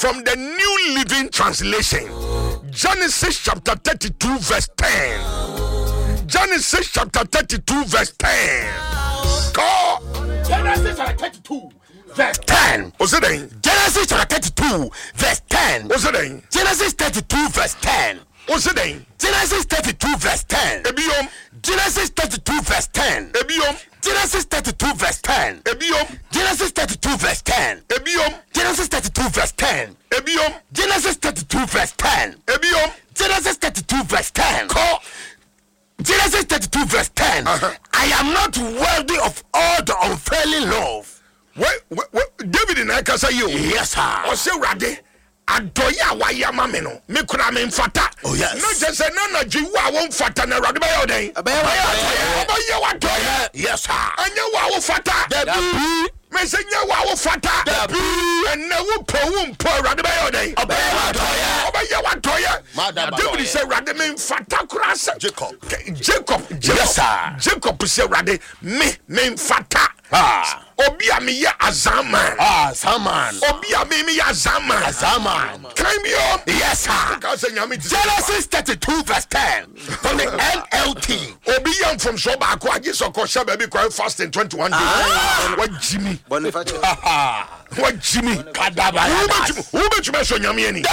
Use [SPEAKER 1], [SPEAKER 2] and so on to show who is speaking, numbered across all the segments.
[SPEAKER 1] from the New Living Translation. Genesis chapter 32 verse 10. Genesis chapter 32 verse 10. Go.
[SPEAKER 2] Genesis chapter 32 verse
[SPEAKER 1] 10. What's it then?
[SPEAKER 2] Genesis chapter 32 verse 10.
[SPEAKER 1] What's it then?
[SPEAKER 2] Genesis 32 verse 10.
[SPEAKER 1] What's it then?
[SPEAKER 2] Genesis 32 verse 10.
[SPEAKER 1] Ebiom.
[SPEAKER 2] Genesis 32 verse 10.
[SPEAKER 1] Ebiom.
[SPEAKER 2] Genesis 32 verse 10.
[SPEAKER 1] Ebiom.
[SPEAKER 2] Genesis 32 verse 10.
[SPEAKER 1] Ebiom.
[SPEAKER 2] Genesis 32 verse 10.
[SPEAKER 1] Ebiom.
[SPEAKER 2] Genesis 32 verse 10.
[SPEAKER 1] Ebiom.
[SPEAKER 2] Genesis 32 verse 10.
[SPEAKER 1] Call.
[SPEAKER 2] Genesis 32 verse 10. I am not worthy of all the unfailing love.
[SPEAKER 1] David and I can say you.
[SPEAKER 2] Yes, sir.
[SPEAKER 1] Or say Rade. Adoya waya mameno. Me kuna me mfata.
[SPEAKER 2] Oh yes.
[SPEAKER 1] No just say no jiwa won fata na Rade bayo den. Bayo adoya.
[SPEAKER 2] Yes, sir.
[SPEAKER 1] Anya wa wo fata.
[SPEAKER 2] Dabi.
[SPEAKER 1] Me say nya wa wo fata.
[SPEAKER 2] Dabi.
[SPEAKER 1] And na wo po Rade bayo den.
[SPEAKER 2] Bayo adoya.
[SPEAKER 1] David say Rade me mfata kurasa. Jacob.
[SPEAKER 2] Yes, sir.
[SPEAKER 1] Jacob say Rade me mfata. Obi a me ya azaman.
[SPEAKER 2] Zaman.
[SPEAKER 1] Obi a me ya azaman.
[SPEAKER 2] Zaman.
[SPEAKER 1] Climb me up.
[SPEAKER 2] Yes, sir. Genesis 32 verse 10 from the NLT.
[SPEAKER 1] Obi yam from so back. I just saw Kosha baby quite fast in 21 days. What Jimmy? What Jimmy? Who bet you mention Yamiani?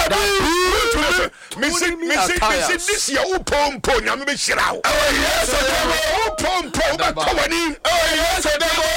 [SPEAKER 1] Missing this year. Who pom Yami Shirao? Oh, yes,